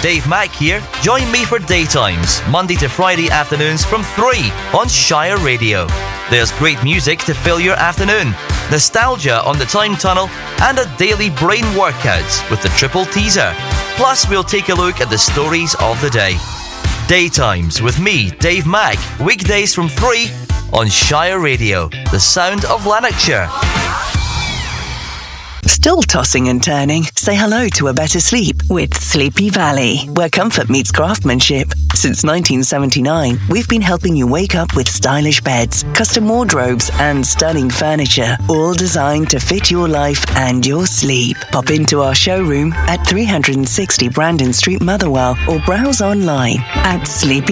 Dave Mack here. Join me for Daytimes, Monday to Friday afternoons from 3 on Shire Radio. There's great music to fill your afternoon, nostalgia on the time tunnel, and a daily brain workout with the triple teaser. Plus, we'll take a look at the stories of the day. Daytimes with me, Dave Mack, weekdays from 3 on Shire Radio, the sound of Lanarkshire. Still tossing and turning? Say hello to a better sleep with Sleepy Valley, where comfort meets craftsmanship. Since 1979, we've been helping you wake up with stylish beds, custom wardrobes, and stunning furniture, all designed to fit your life and your sleep. Pop into our showroom at 360 Brandon Street, Motherwell, or browse online at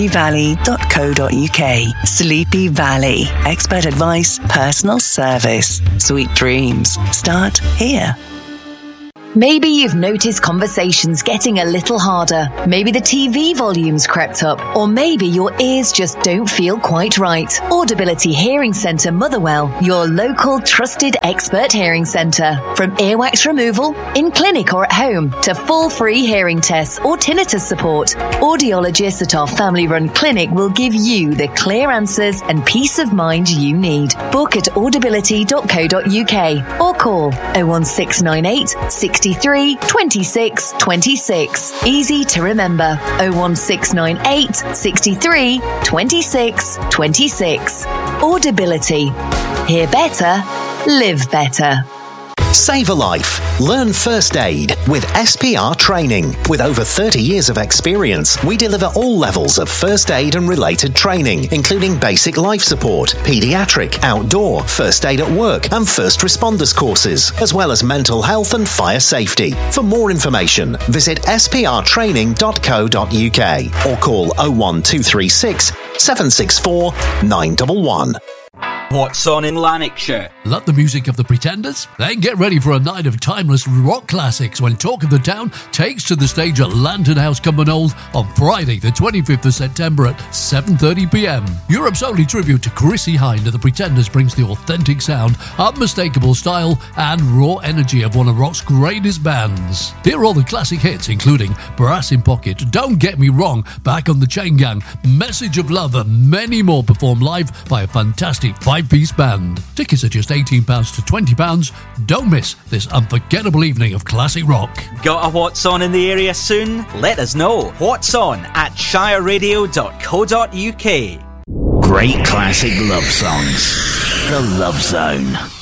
sleepyvalley.co.uk. Sleepy Valley. Expert advice, personal service. Sweet dreams start here. Maybe you've noticed conversations getting a little harder. Maybe the TV volume's crept up. Or maybe your ears just don't feel quite right. Audibility Hearing Centre Motherwell, your local trusted expert hearing centre. From earwax removal, in clinic or at home, to full free hearing tests or tinnitus support, audiologists at our family-run clinic will give you the clear answers and peace of mind you need. Book at audibility.co.uk or call 01698 63 26 26. Easy to remember. 01698 63 26 26. Audibility. Hear better, live better. Save a life. Learn first aid with SPR Training. With over 30 years of experience, we deliver all levels of first aid and related training, including basic life support, paediatric, outdoor, first aid at work, and first responders courses, as well as mental health and fire safety. For more information, visit sprtraining.co.uk or call 01236 764 911. What's on in Lanarkshire? Love the music of the Pretenders? Then get ready for a night of timeless rock classics when Talk of the Town takes to the stage at Lantern House, Cumbernauld on Friday the 25th of September at 7:30pm. Europe's only tribute to Chrissie Hynde, the Pretenders brings the authentic sound, unmistakable style and raw energy of one of rock's greatest bands. Here are all the classic hits including Brass in Pocket, Don't Get Me Wrong, Back on the Chain Gang, Message of Love and many more performed live by a fantastic five-piece band. Tickets are just £18 to £20. Don't miss this unforgettable evening of classic rock. Got a What's On in the area soon? Let us know. What's On at shireradio.co.uk. Great classic love songs. The Love Zone.